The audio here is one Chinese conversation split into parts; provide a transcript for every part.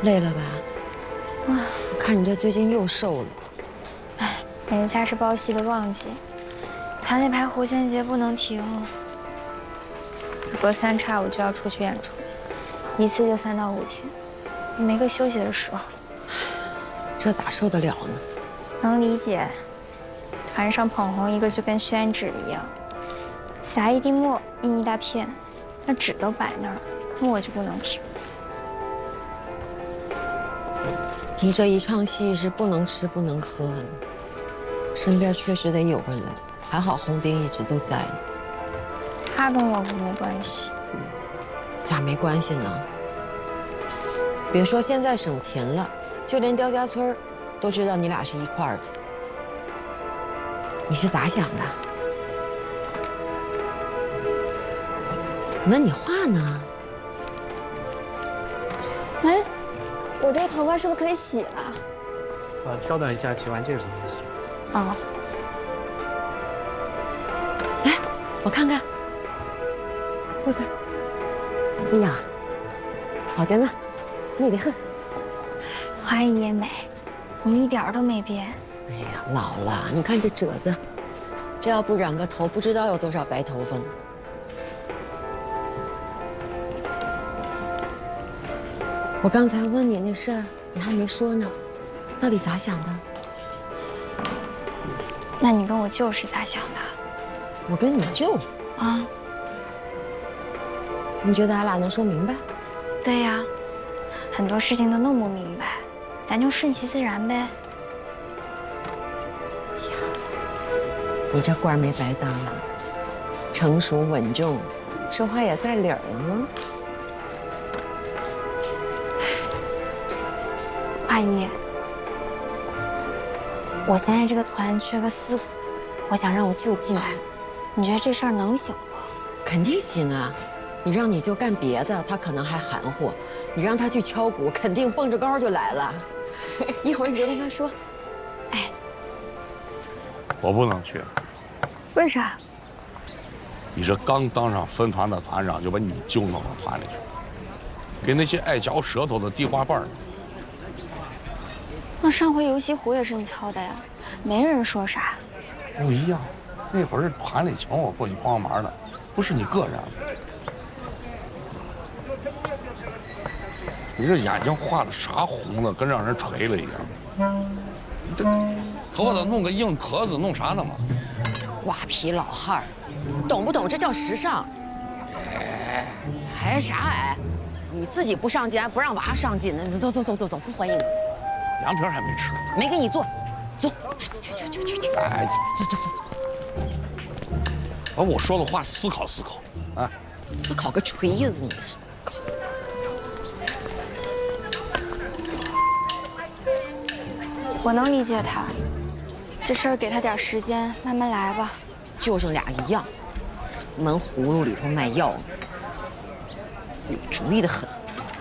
累了吧？啊，我看你这最近又瘦了。 哎，眼下是包戏的旺季，团里排狐仙节不能停，隔三差五就要出去演出，一次就3到5天，没个休息的时候。 这咋受得了呢？ 能理解，团上捧红一个就跟宣纸一样，撒一滴墨印一大片，那纸都摆那儿了，墨就不能停。 你这一场戏是不能吃不能喝的，身边确实得有个人，还好红兵一直都在呢。 他跟我可没关系。 咋没关系呢？别说现在省钱了，就连刁家村都知道你俩是一块儿的。你是咋想的？问你话呢？ 哎，我这个头发是不是可以洗了？ 稍等一下，洗完这个就洗。 哦。 来，我看看。过看。哎呀，好着呢，美得很。 花姨也美，你一点都没变。 哎呀，老了，你看这褶子，这要不染个头，不知道有多少白头发呢。我刚才问你那事儿，你还没说呢，到底咋想的？ 那你跟我舅是咋想的？ 我跟你舅啊？ 你觉得俺俩能说明白？ 对呀，很多事情都弄不明白，咱就顺其自然呗。 你这官没白当啊，成熟稳重，说话也在理儿呢。 花姨，我现在这个团缺个4股，我想让我舅进来，你觉得这事儿能行不？ 肯定行啊！你让你舅干别的，他可能还含糊；你让他去敲鼓，肯定蹦着高就来了。一会儿你就跟他说，哎， 我不能去。 为啥？ 你这刚当上分团的团长，就把你舅弄到团里去了，给那些爱嚼舌头的地花瓣呢。 那上回游戏壶也是你敲的呀，没人说啥。 不一样，那会儿是团里请我过去帮忙的，不是你个人。你这眼睛画的啥红了，跟让人锤了一样。你这头发咋弄个硬壳子，弄啥呢嘛？ 瓜皮老汉儿，懂不懂？这叫时尚。哎，啥哎？你自己不上进，还不让娃上进呢？走，不欢迎你。 凉皮还没吃呢， 没给你做，走，去。 哎，走。把我说的话思考思考，啊！ 思考个锤子，你思考。 我能理解他，这事儿给他点时间，慢慢来吧。 就剩俩一样，门葫芦里头卖药呢，有主意的很。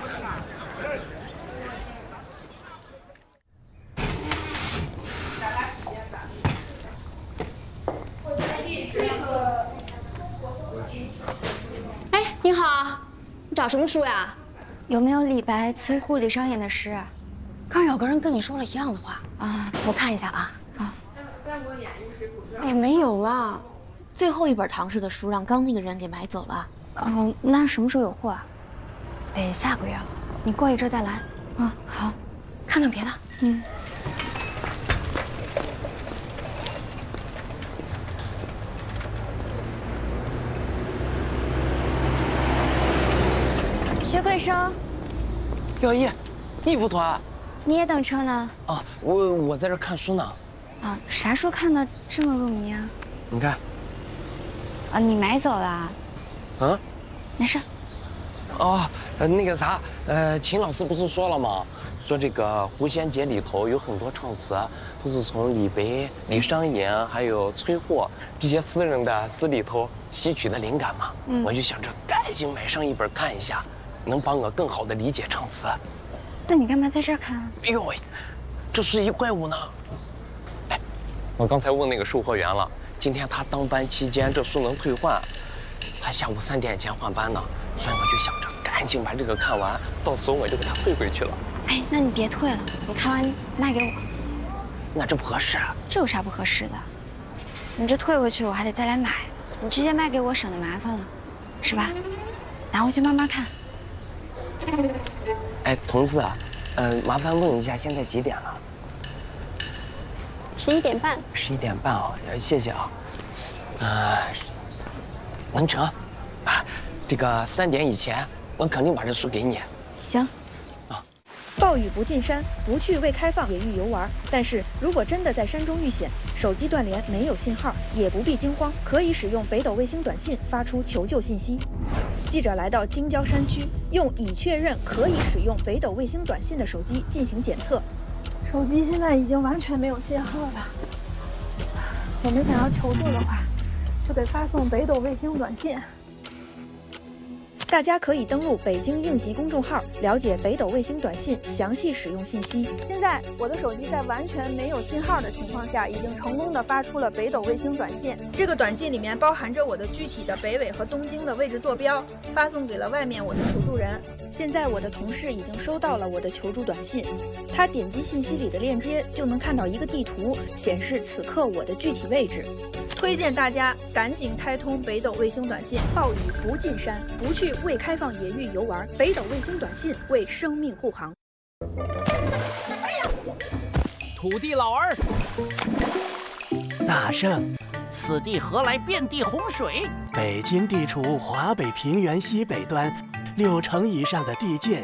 哎，你好，你找什么书呀？ 有没有李白、崔护理商演的诗啊？ 刚有个人跟你说了一样的话啊， 我看一下啊。 啊， 三国演义、水浒传。哎，没有了，最后一本唐诗的书让刚那个人给买走了。 哦，那什么时候有货啊？ 得下个月了，你过一阵再来。 啊，好， 看看别的。 嗯。薛贵生， 表姨，你不脱啊？ 你也等车呢？ 啊，我在这看书呢。 啊，啥书看的这么入迷啊？ 你看。 啊，你买走了？ 嗯， 没事。 哦，那个啥，秦老师不是说了吗？说这个狐仙节里头有很多唱词，都是从李白、李商隐还有崔护这些诗人的诗里头吸取的灵感嘛。我就想着赶紧买上一本看一下，能帮我更好的理解唱词。 那你干嘛在这儿看啊？ 哎呦喂，这是一怪物呢！哎，我刚才问那个售货员了，今天他当班期间这书能退换，他下午3点前换班呢，所以我就想着赶紧把这个看完，到时候我就给他退回去了。 哎，那你别退了，你看完卖给我。 那这不合适啊。 这有啥不合适的？你这退回去我还得再来买，你直接卖给我省得麻烦了，是吧？拿回去慢慢看。 哎，童子，麻烦问一下，现在几点了 11点半。 11点半啊，谢谢啊。能成，啊，这个3点以前，我肯定把这书给你。 行。 暴雨不进山，不去未开放野域游玩。但是如果真的在山中遇险，手机断联没有信号，也不必惊慌，可以使用北斗卫星短信发出求救信息。记者来到京郊山区，用已确认可以使用北斗卫星短信的手机进行检测。 手机现在已经完全没有信号了。我们想要求助的话，就得发送北斗卫星短信。 大家可以登录北京应急公众号，了解北斗卫星短信详细使用信息。 现在我的手机在完全没有信号的情况下，已经成功的发出了北斗卫星短信。这个短信里面包含着我的具体的北纬和东经的位置坐标，发送给了外面我的求助人。 现在我的同事已经收到了我的求助短信，他点击信息里的链接，就能看到一个地图，显示此刻我的具体位置。 推荐大家赶紧开通北斗卫星短信。 暴雨不进山，不去未开放野域游玩，北斗卫星短信为生命护航。 土地老儿， 大圣， 此地何来遍地洪水？ 北京地处华北平原西北端，60%以上的地界